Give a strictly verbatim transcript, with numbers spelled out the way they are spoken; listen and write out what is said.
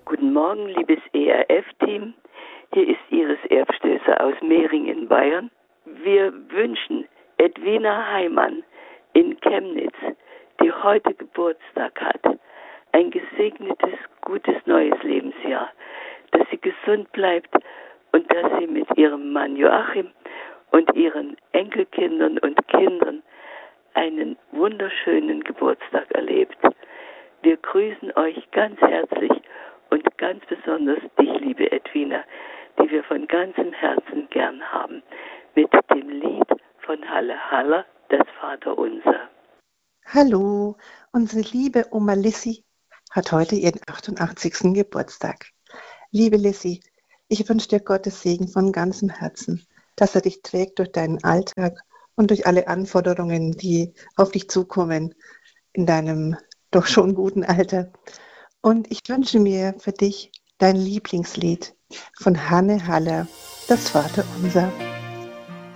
Guten Morgen, liebes E R F-Team. Hier ist Iris Erbstößer aus Mehringen, Bayern. Wir wünschen Edwina Heimann in Chemnitz, die heute Geburtstag hat, ein gesegnetes, gutes neues Lebensjahr, dass sie gesund bleibt und dass sie mit ihrem Mann Joachim und ihren Enkelkindern und Kindern einen wunderschönen Geburtstag erlebt. Wir grüßen euch ganz herzlich und ganz besonders dich, liebe Edwina, die wir von ganzem Herzen gern haben, mit dem Lied von Halle Haller, das Vaterunser. Hallo, unsere liebe Oma Lissi hat heute ihren achtundachtzigsten Geburtstag. Liebe Lissi, ich wünsche dir Gottes Segen von ganzem Herzen, dass er dich trägt durch deinen Alltag und durch alle Anforderungen, die auf dich zukommen in deinem doch schon guten Alter. Und ich wünsche mir für dich dein Lieblingslied von Hanne Haller, das Vaterunser.